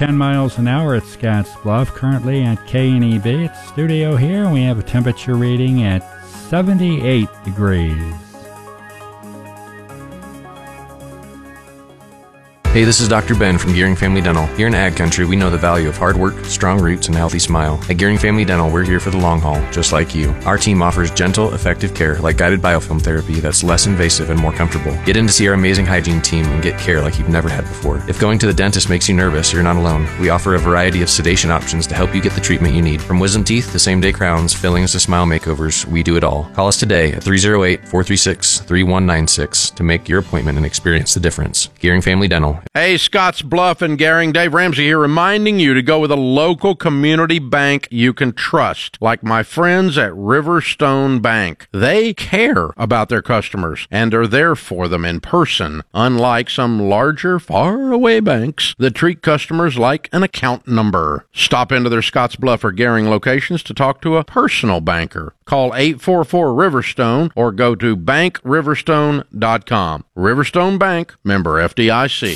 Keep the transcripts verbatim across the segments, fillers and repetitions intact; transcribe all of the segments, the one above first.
ten miles an hour at Scotts Bluff, currently at K N E B. At studio here, we have a temperature reading at seventy-eight degrees. Hey, this is Doctor Ben from Gearing Family Dental. Here in Ag Country, we know the value of hard work, strong roots, and a healthy smile. At Gearing Family Dental, we're here for the long haul, just like you. Our team offers gentle, effective care like guided biofilm therapy that's less invasive and more comfortable. Get in to see our amazing hygiene team and get care like you've never had before. If going to the dentist makes you nervous, you're not alone. We offer a variety of sedation options to help you get the treatment you need. From wisdom teeth to same-day crowns, fillings to smile makeovers, we do it all. Call us today at three oh eight, four three six, three one nine six to make your appointment and experience the difference. Gearing Family Dental. Hey, Scotts Bluff and Gering, Dave Ramsey here, reminding you to go with a local community bank you can trust, like my friends at Riverstone Bank. They care about their customers and are there for them in person, unlike some larger, faraway banks that treat customers like an account number. Stop into their Scotts Bluff or Gering locations to talk to a personal banker. Call eight four four Riverstone or go to bank riverstone dot com. Riverstone Bank, member F D I C.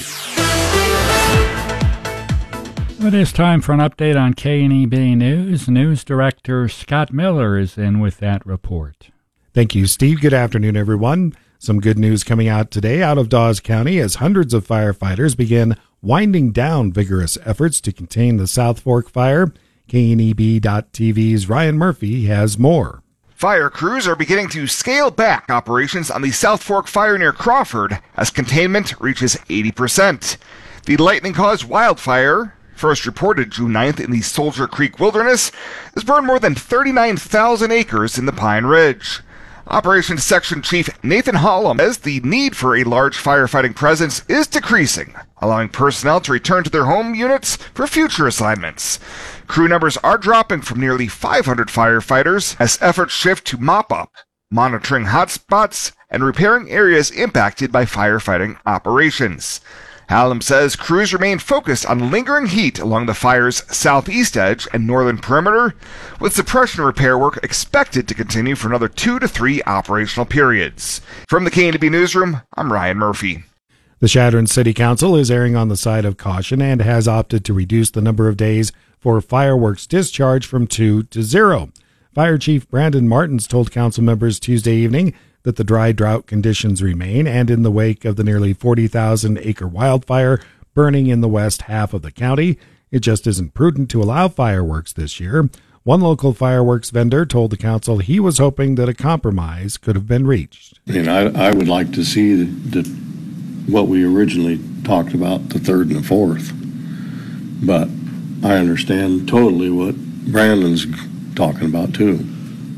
It is time for an update on K N E B News. News Director Scott Miller is in with that report. Thank you, Steve. Good afternoon, everyone. Some good news coming out today out of Dawes County as hundreds of firefighters begin winding down vigorous efforts to contain the South Fork fire. K N E B dot T V's Ryan Murphy has more. Fire crews are beginning to scale back operations on the South Fork fire near Crawford as containment reaches eighty percent. The lightning-caused wildfire, first reported June ninth in the Soldier Creek Wilderness, has burned more than thirty-nine thousand acres in the Pine Ridge. Operations Section Chief Nathan Hollum says the need for a large firefighting presence is decreasing, allowing personnel to return to their home units for future assignments. Crew numbers are dropping from nearly five hundred firefighters as efforts shift to mop-up, monitoring hotspots, and repairing areas impacted by firefighting operations. Hallam says crews remain focused on lingering heat along the fire's southeast edge and northern perimeter, with suppression repair work expected to continue for another two to three operational periods. From the K N E B Newsroom, I'm Ryan Murphy. The Chadron City Council is erring on the side of caution and has opted to reduce the number of days for fireworks discharge from two to zero. Fire Chief Brandon Martins told council members Tuesday evening that the dry drought conditions remain, and in the wake of the nearly forty thousand acre wildfire burning in the west half of the county, it just isn't prudent to allow fireworks this year. One local fireworks vendor told the council he was hoping that a compromise could have been reached. And I, I would like to see the, the, what we originally talked about, the third and the fourth. But I understand totally what Brandon's talking about, too.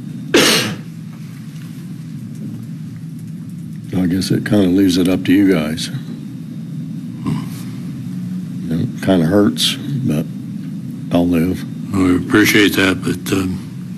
I guess it kind of leaves it up to you guys. It kind of hurts, but I'll live. We appreciate that, but um,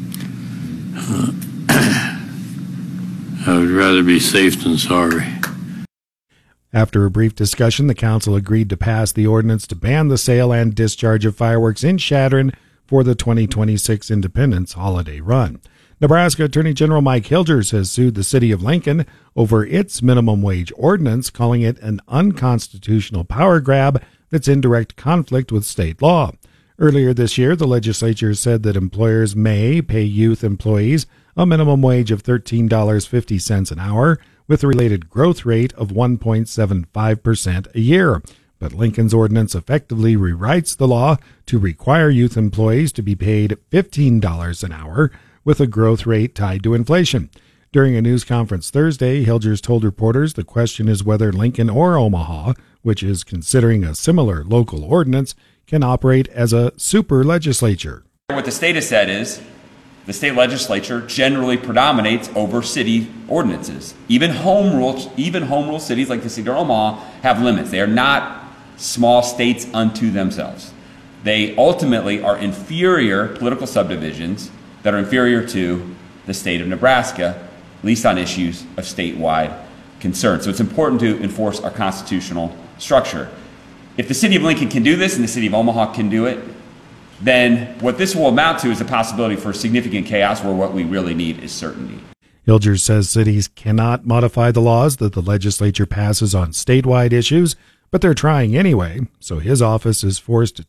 uh, I would rather be safe than sorry. After a brief discussion, the council agreed to pass the ordinance to ban the sale and discharge of fireworks in Chadron for the twenty twenty-six Independence Holiday Run. Nebraska Attorney General Mike Hilgers has sued the city of Lincoln over its minimum wage ordinance, calling it an unconstitutional power grab that's in direct conflict with state law. Earlier this year, the legislature said that employers may pay youth employees a minimum wage of thirteen dollars and fifty cents an hour with a related growth rate of one point seven five percent a year. But Lincoln's ordinance effectively rewrites the law to require youth employees to be paid fifteen dollars an hour with a growth rate tied to inflation. During a news conference Thursday, Hilgers told reporters the question is whether Lincoln or Omaha, which is considering a similar local ordinance, can operate as a super legislature. What the state has said is the state legislature generally predominates over city ordinances. Even home rule, even home rule cities like the city of Omaha have limits. They are not small states unto themselves. They ultimately are inferior political subdivisions that are inferior to the state of Nebraska, at least on issues of statewide concern. So it's important to enforce our constitutional structure. If the city of Lincoln can do this and the city of Omaha can do it, then what this will amount to is a possibility for significant chaos where what we really need is certainty. Hilgers says cities cannot modify the laws that the legislature passes on statewide issues, but they're trying anyway, so his office is forced